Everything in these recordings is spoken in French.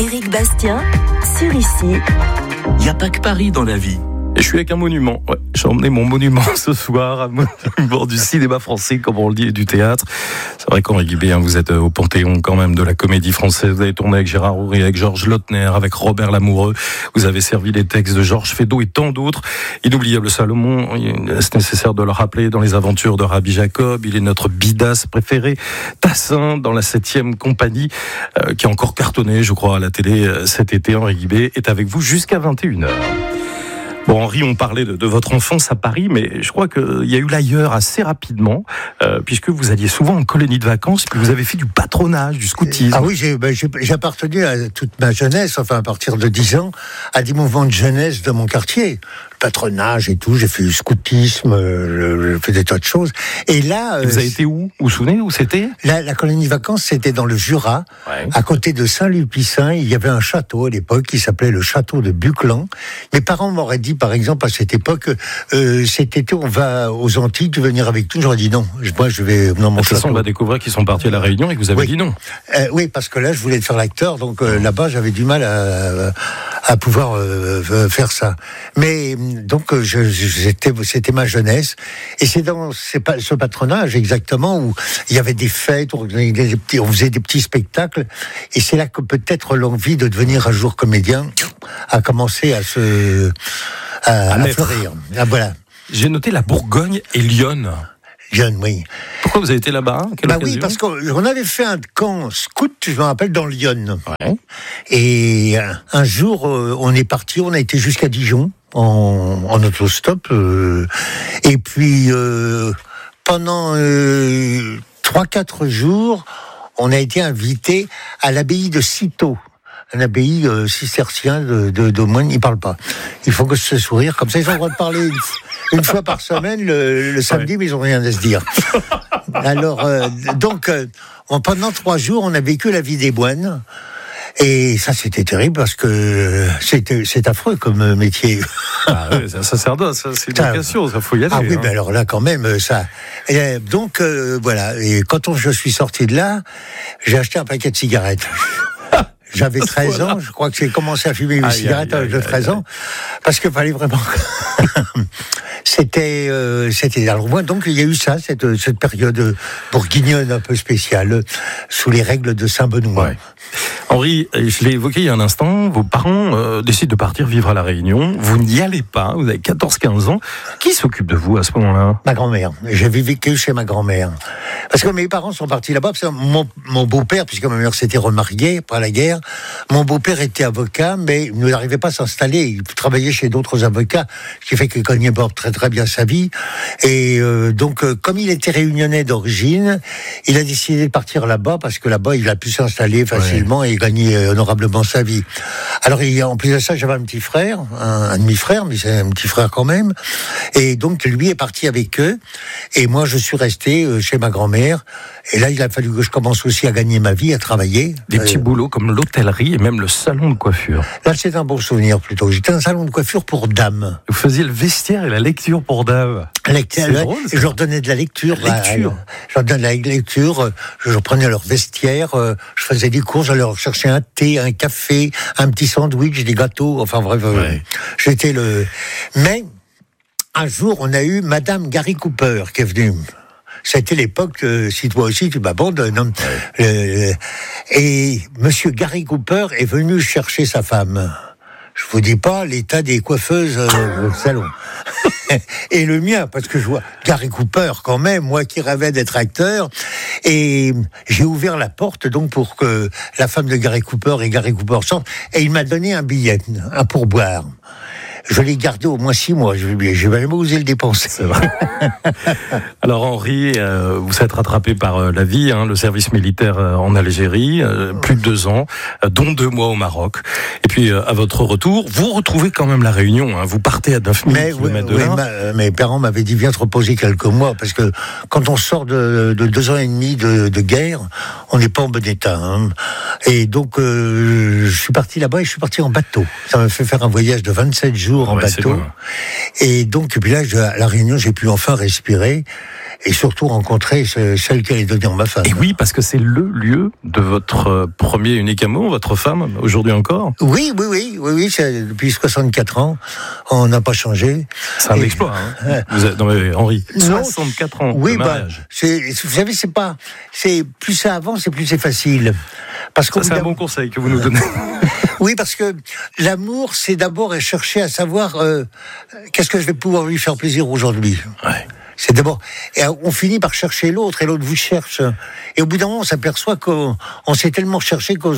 Éric Bastien, sur Ici. Il n'y a pas que Paris dans la vie. Et je suis avec un monument. Ouais, j'ai emmené mon monument ce soir, un monument du cinéma français, comme on le dit, et du théâtre. C'est vrai qu'Henri Guibé, vous êtes au panthéon quand même de la comédie française. Vous avez tourné avec Gérard Houry, avec Georges Lautner, avec Robert Lamoureux. Vous avez servi les textes de Georges Feydeau et tant d'autres. Inoubliable Salomon, c'est nécessaire de le rappeler, dans les aventures de Rabbi Jacob. Il est notre bidas préféré. Tassin, dans la 7e compagnie, qui a encore cartonné, je crois, à la télé cet été. Henri Guibé est avec vous jusqu'à 21h. Bon, Henri, on parlait de votre enfance à Paris, mais je crois qu'il y a eu l'ailleurs assez rapidement, puisque vous alliez souvent en colonie de vacances, puis vous avez fait du patronage, du scoutisme. Ah oui, j'ai appartenu à toute ma jeunesse, enfin à partir de 10 ans, à des mouvements de jeunesse de mon quartier. Patronage et tout, j'ai fait du scoutisme, j'ai fait des tas de choses. Et là... vous avez été où ? Vous vous souvenez où c'était ? La colonie de vacances, c'était dans le Jura, ouais. À côté de Saint-Lupicin. Il y avait un château à l'époque qui s'appelait le château de Buclan. Mes parents m'auraient dit, par exemple, à cette époque, cet été, on va aux Antilles, tu veux venir avec nous ? J'aurais dit non. Moi, je vais dans mon château. De toute façon, on va découvrir qu'ils sont partis à La Réunion et que vous avez dit non. Oui, parce que là, je voulais faire l'acteur, donc là-bas, j'avais du mal à pouvoir faire ça. Mais donc, c'était ma jeunesse. Et c'est dans ce patronage, exactement, où il y avait des fêtes, on faisait des petits spectacles. Et c'est là que peut-être l'envie de devenir un jour comédien a commencé à fleurir. Ah, voilà. J'ai noté la Bourgogne et Lyon. Lyon, oui. Pourquoi vous avez été là-bas ? Oui, parce qu'on avait fait un camp scout, je me rappelle, dans Lyon. Ouais. Et un jour, on est parti, on a été jusqu'à Dijon en autostop. Et puis, pendant 3-4 jours, on a été invité à l'abbaye de Cîteaux. Un abbaye cistercien de moines, ils parlent pas. Il faut que ce sourire, comme ça ils ont le droit de parler une fois par semaine le samedi, ouais. Mais ils ont rien à se dire. Alors, pendant 3 jours, on a vécu la vie des moines. Et ça, c'était terrible parce que c'est affreux comme métier. Ah oui, c'est un sacerdoce, c'est une vocation, ça faut y aller. Ah oui, mais alors là, quand même, ça. Et donc, voilà. Et quand je suis sorti de là, j'ai acheté un paquet de cigarettes. J'avais 13 ans, je crois que j'ai commencé à fumer une cigarette à l'âge de 13 ans, parce qu'il fallait vraiment... C'était alors moi, donc il y a eu ça, cette période bourguignonne un peu spéciale, sous les règles de Saint-Benoît. Ouais. Henri, je l'ai évoqué il y a un instant, vos parents décident de partir vivre à La Réunion, vous n'y allez pas, vous avez 14-15 ans, qui s'occupe de vous à ce moment-là ? Ma grand-mère, j'avais vécu chez ma grand-mère. Parce que mes parents sont partis là-bas, parce que mon beau-père, puisque ma mère s'était remariée après la guerre, mon beau-père était avocat, mais il n'arrivait pas à s'installer, il travaillait chez d'autres avocats, ce qui fait qu'il gagnait pas très bien sa vie. Et donc, comme il était réunionnais d'origine, il a décidé de partir là-bas, parce que là-bas, il a pu s'installer facilement et gagner honorablement sa vie. Alors, en plus de ça, j'avais un petit frère, un demi-frère, mais c'est un petit frère quand même. Et donc, lui est parti avec eux. Et moi, je suis resté chez ma grand-mère. Et là, il a fallu que je commence aussi à gagner ma vie, à travailler. Des petits boulots comme l'hôtellerie et même le salon de coiffure. Là, c'est un bon souvenir plutôt. J'étais un salon de coiffure pour dames. Vous faisiez le vestiaire et la lecture pour dames. C'est drôle, ça. Je leur donnais de la lecture. Je leur donnais de la lecture. Je reprenais leur vestiaire. Je faisais des courses. J'allais leur chercher un thé, un café, un petit sandwich, des gâteaux. Enfin bref, j'étais le... Mais un jour, on a eu Madame Gary Cooper qui est venue. C'était l'époque, si toi aussi tu m'abandonnes. Et Monsieur Gary Cooper est venu chercher sa femme. Je vous dis pas l'état des coiffeuses au salon. Et le mien, parce que je vois Gary Cooper quand même, moi qui rêvais d'être acteur. Et j'ai ouvert la porte donc pour que la femme de Gary Cooper et Gary Cooper sortent. Et il m'a donné un billet, un pourboire. Je l'ai gardé au moins 6 mois. Je vais même oser le dépenser. C'est vrai. Alors Henri, vous êtes rattrapé par la vie, le service militaire en Algérie, plus de 2 ans, dont 2 mois au Maroc. Et puis à votre retour, vous retrouvez quand même la Réunion. Vous partez à 9000 km de là. Mes parents m'avaient dit viens te reposer quelques mois, parce que quand on sort de 2 ans et demi de guerre, on n'est pas en bon état. Et donc je suis parti là-bas et je suis parti en bateau. Ça m'a fait faire un voyage de 27 jours. jours en bateau. Et donc, puis là, à La Réunion, j'ai pu enfin respirer et surtout rencontrer celle qui allait devenir ma femme. Et oui, parce que c'est le lieu de votre premier et unique amour, votre femme, aujourd'hui encore. Oui, depuis 64 ans, on n'a pas changé. C'est un exploit, hein. Non mais Henri, 64 ans de mariage. Vous savez, c'est plus ça avance et plus c'est facile. Parce que c'est un bon conseil que vous nous donnez. Oui, parce que l'amour, c'est d'abord chercher à savoir qu'est-ce que je vais pouvoir lui faire plaisir aujourd'hui. Ouais. C'est d'abord, et on finit par chercher l'autre, et l'autre vous cherche. Et au bout d'un moment, on s'aperçoit qu'on s'est tellement cherché qu'on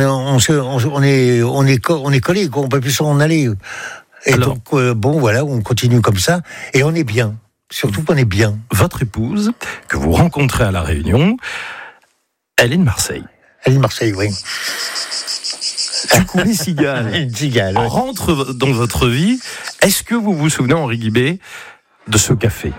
est collé, qu'on peut plus s'en aller. Et alors, donc, voilà, on continue comme ça, et on est bien. Surtout qu'on est bien. Votre épouse, que vous rencontrez à La Réunion, elle est de Marseille. Elle est de Marseille, oui. Du coup, les cigales rentrent dans votre vie. Est-ce que vous vous souvenez, Henri Guibé, de ce café?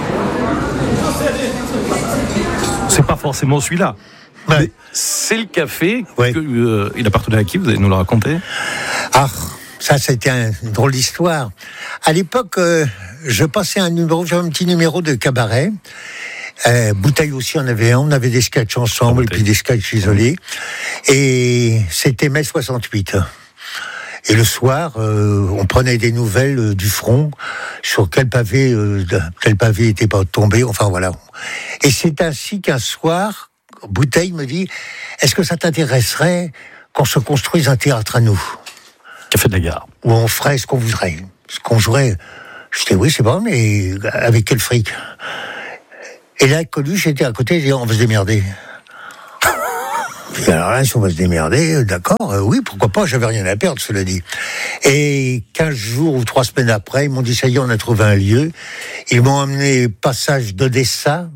C'est pas forcément celui-là. Ouais. Mais c'est le café. Ouais. Il appartenait à qui? Vous allez nous le raconter? Ah, ça, c'était une drôle d'histoire. À l'époque, je passais j'avais un petit numéro de cabaret. Bouteille aussi, on avait des sketchs ensemble, et puis des sketchs isolés. Et c'était mai 68. Et le soir, on prenait des nouvelles du front, sur quel pavé était pas tombé, enfin voilà. Et c'est ainsi qu'un soir, Bouteille me dit, est-ce que ça t'intéresserait qu'on se construise un théâtre à nous? Café de la Gare. Où on ferait ce qu'on voudrait. Ce qu'on jouerait. Je dis oui, c'est bon, mais avec quel fric? Et là, Coluche j'étais à côté, il dit, on va se démerder. Et alors là, si on va se démerder, d'accord, oui, pourquoi pas, j'avais rien à perdre, cela dit. Et 15 jours ou 3 semaines après, ils m'ont dit, ça y est, on a trouvé un lieu. Ils m'ont emmené passage d'Odessa,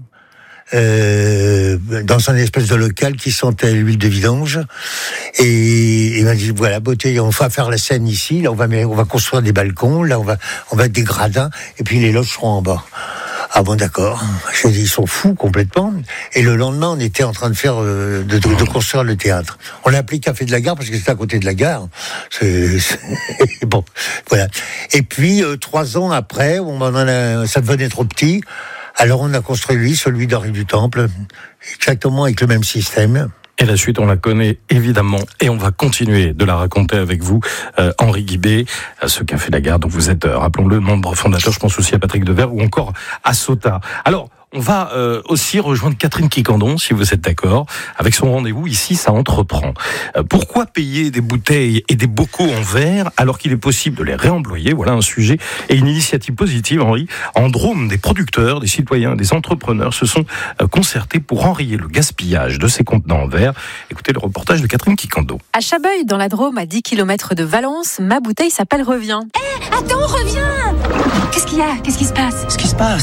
dans un espèce de local qui sentait l'huile de vidange. Et ils m'ont dit, voilà, beauté, on va faire la scène ici, là, on va construire des balcons, là, on va mettre des gradins, et puis les loges seront en bas. Ah bon, d'accord. Je dis, ils sont fous complètement. Et le lendemain, on était en train de faire, de construire le théâtre. On l'a appelé Café de la Gare parce que c'était à côté de la gare. Bon, voilà. Et puis 3 ans après, ça devenait trop petit. Alors on a construit celui d'Henri du Temple, exactement avec le même système. Et la suite, on la connaît évidemment, et on va continuer de la raconter avec vous, Henri Guibé, ce Café de la Gare dont vous êtes, rappelons-le, membre fondateur, je pense aussi à Patrick Devers, ou encore à Sota. Alors, on va aussi rejoindre Catherine Quicandon, si vous êtes d'accord, avec son rendez-vous ici, ça entreprend. Pourquoi payer des bouteilles et des bocaux en verre alors qu'il est possible de les réemployer? Voilà un sujet et une initiative positive, Henri. En Drôme, des producteurs, des citoyens, des entrepreneurs se sont concertés pour enrayer le gaspillage de ces contenants en verre. Écoutez le reportage de Catherine Quicandon. À Chabeuil, dans la Drôme, à 10 km de Valence, ma bouteille s'appelle Reviens. Attends, reviens! Qu'est-ce qu'il y a? Qu'est-ce qui se passe? Ce qui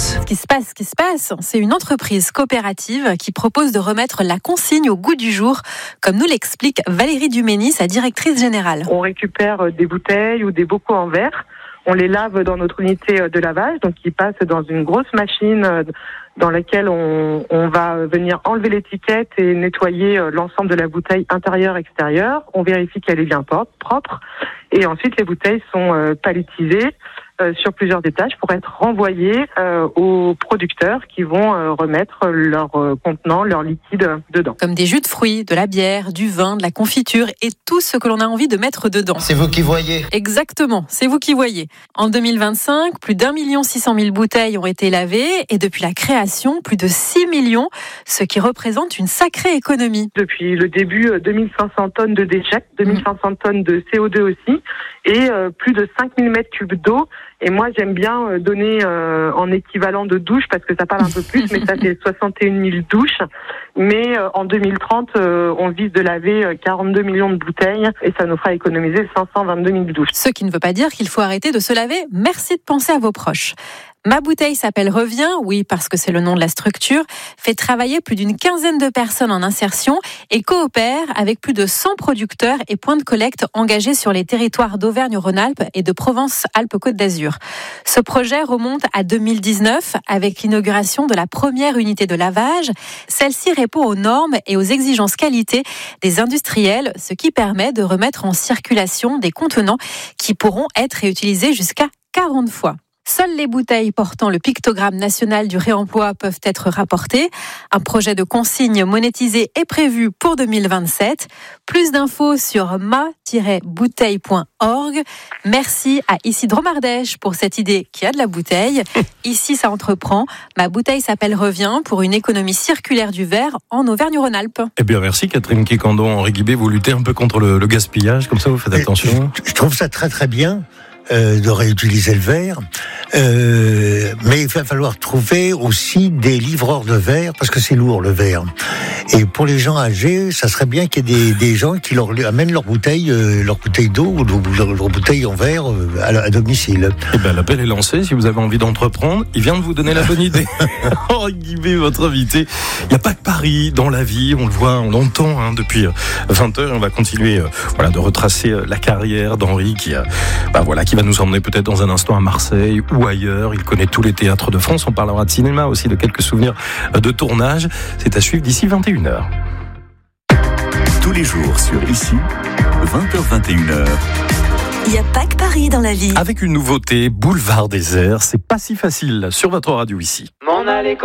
se passe, c'est une entreprise coopérative qui propose de remettre la consigne au goût du jour, comme nous l'explique Valérie Dumény, sa directrice générale. On récupère des bouteilles ou des bocaux en verre, on les lave dans notre unité de lavage, donc ils passent dans une grosse machine dans laquelle on va venir enlever l'étiquette et nettoyer l'ensemble de la bouteille intérieure-extérieure. On vérifie qu'elle est bien propre et ensuite les bouteilles sont palettisées sur plusieurs étages pour être renvoyés aux producteurs qui vont remettre leur contenant, leur liquide dedans. Comme des jus de fruits, de la bière, du vin, de la confiture et tout ce que l'on a envie de mettre dedans. C'est vous qui voyez. Exactement, c'est vous qui voyez. En 2025, plus d'1 600 000 bouteilles ont été lavées et depuis la création, plus de 6 millions, ce qui représente une sacrée économie. Depuis le début, 2500 tonnes de déchets, 2500 tonnes de CO2 aussi et plus de 5000 mètres cubes d'eau. Et moi, j'aime bien donner en équivalent de douche parce que ça parle un peu plus, mais ça fait 61 000 douches. Mais en 2030, on vise de laver 42 millions de bouteilles et ça nous fera économiser 522 000 douches. Ce qui ne veut pas dire qu'il faut arrêter de se laver. Merci de penser à vos proches. Ma bouteille s'appelle Revient, oui, parce que c'est le nom de la structure, fait travailler plus d'une quinzaine de personnes en insertion et coopère avec plus de 100 producteurs et points de collecte engagés sur les territoires d'Auvergne-Rhône-Alpes et de Provence-Alpes-Côte d'Azur. Ce projet remonte à 2019 avec l'inauguration de la première unité de lavage. Celle-ci répond aux normes et aux exigences qualité des industriels, ce qui permet de remettre en circulation des contenants qui pourront être réutilisés jusqu'à 40 fois. Seules les bouteilles portant le pictogramme national du réemploi peuvent être rapportées. Un projet de consigne monétisé est prévu pour 2027. Plus d'infos sur ma-bouteille.org. Merci à Isidro Mardèche pour cette idée qui a de la bouteille. Ici, ça entreprend. Ma bouteille s'appelle Revient pour une économie circulaire du verre en Auvergne-Rhône-Alpes. Eh bien, merci Catherine Quécandon, Henri Guibé. Vous luttez un peu contre le gaspillage, comme ça vous faites attention. Je trouve ça très très bien. De réutiliser le verre, mais il va falloir trouver aussi des livreurs de verre parce que c'est lourd le verre. Et pour les gens âgés, ça serait bien qu'il y ait des gens qui leur amènent leur bouteille d'eau ou leur bouteille en verre à domicile. Eh ben, l'appel est lancé. Si vous avez envie d'entreprendre, il vient de vous donner la bonne idée. Henri Guibé, votre invité. Il n'y a pas que Paris dans la vie. On le voit, on l'entend depuis 20h. On va continuer de retracer la carrière d'Henri qui va nous emmener peut-être dans un instant à Marseille ou ailleurs. Il connaît tous les théâtres de France. On parlera de cinéma aussi, de quelques souvenirs de tournage. C'est à suivre d'ici 21h. Tous les jours sur Ici, 20h-21h. Il n'y a pas que Paris dans la vie. Avec une nouveauté, Boulevard Désert. C'est pas si facile sur votre radio ici. M'en aller